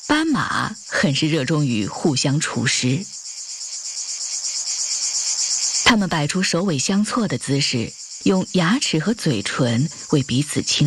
斑马很是热衷于互相除湿，它们摆出首尾相错的姿势，用牙齿和嘴唇为彼此亲